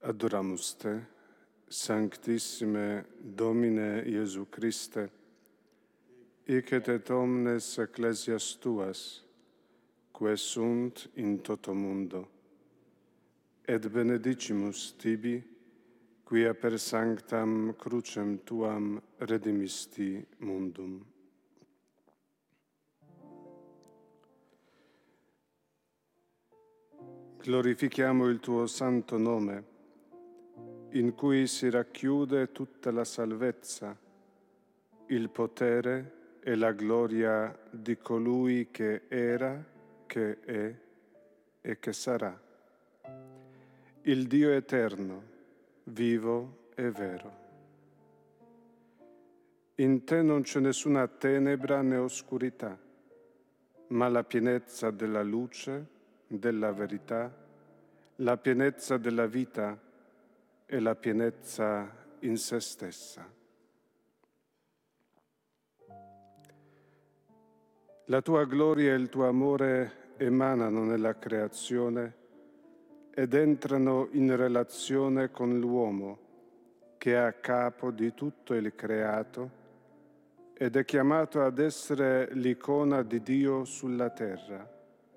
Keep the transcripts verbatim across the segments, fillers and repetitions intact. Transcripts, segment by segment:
Adoramus Te, Sanctissime Domine Iesu Christe, hic et omnes ecclesias Tuas, quae sunt in toto mundo, et benedicimus Tibi, quia per sanctam crucem Tuam redimisti mundum. Glorifichiamo il Tuo santo nome, in cui si racchiude tutta la salvezza, il potere e la gloria di colui che era, che è e che sarà, il Dio eterno, vivo e vero. In Te non c'è nessuna tenebra né oscurità, ma la pienezza della luce, della verità, la pienezza della vita e la pienezza in se stessa. La Tua gloria e il Tuo amore emanano nella creazione ed entrano in relazione con l'uomo, che è a capo di tutto il creato ed è chiamato ad essere l'icona di Dio sulla terra.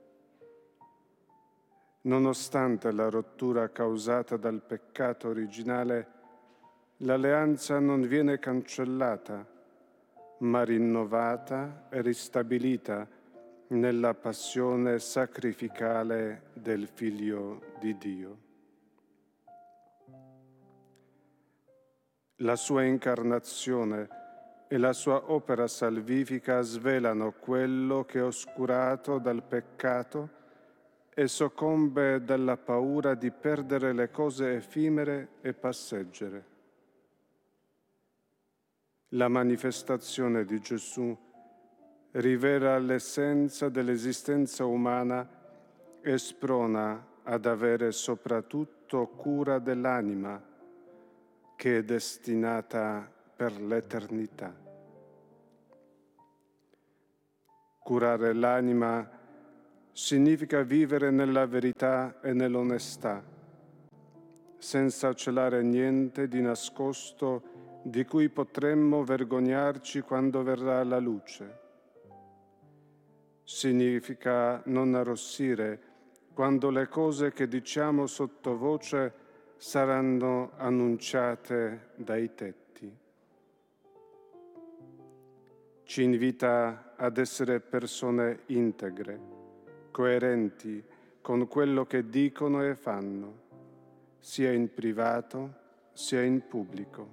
Nonostante la rottura causata dal peccato originale, l'alleanza non viene cancellata, ma rinnovata e ristabilita nella passione sacrificale del Figlio di Dio. La sua incarnazione e la sua opera salvifica svelano quello che è oscurato dal peccato e soccombe dalla paura di perdere le cose effimere e passeggere. La manifestazione di Gesù rivela l'essenza dell'esistenza umana e sprona ad avere soprattutto cura dell'anima, che è destinata per l'eternità. Curare l'anima significa vivere nella verità e nell'onestà, senza celare niente di nascosto di cui potremmo vergognarci quando verrà la luce. Significa non arrossire quando le cose che diciamo sottovoce saranno annunciate dai tetti. Ci invita ad essere persone integre, coerenti con quello che dicono e fanno, sia in privato sia in pubblico.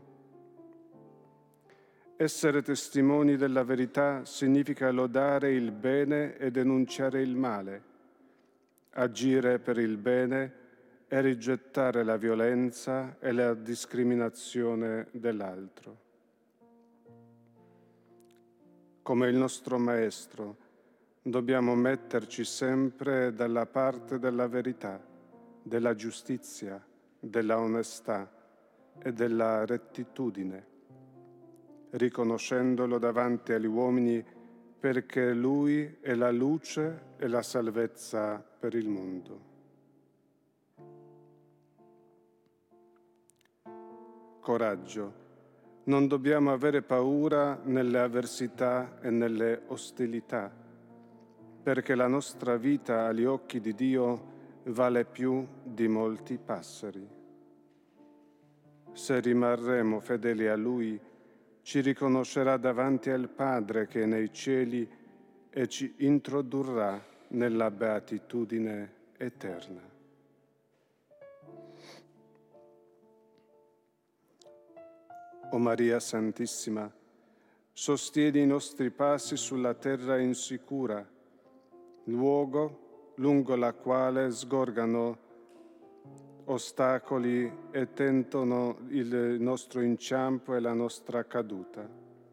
Essere testimoni della verità significa lodare il bene e denunciare il male, agire per il bene e rigettare la violenza e la discriminazione dell'altro. Come il nostro Maestro, dobbiamo metterci sempre dalla parte della verità, della giustizia, della onestà e della rettitudine, riconoscendolo davanti agli uomini perché Lui è la luce e la salvezza per il mondo. Coraggio, non dobbiamo avere paura nelle avversità e nelle ostilità, perché la nostra vita agli occhi di Dio vale più di molti passeri. Se rimarremo fedeli a Lui, ci riconoscerà davanti al Padre che è nei cieli e ci introdurrà nella beatitudine eterna. O Maria Santissima, sostieni i nostri passi sulla terra insicura, luogo lungo la quale sgorgano ostacoli e tentano il nostro inciampo e la nostra caduta.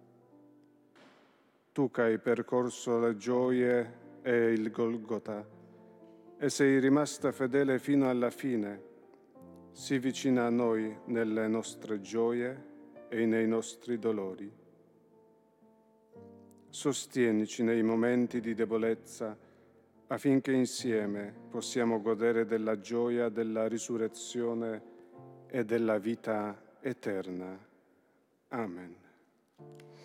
Tu che hai percorso le gioie e il Golgota e sei rimasta fedele fino alla fine, sii vicina a noi nelle nostre gioie e nei nostri dolori. Sostienici nei momenti di debolezza affinché insieme possiamo godere della gioia della risurrezione e della vita eterna. Amen.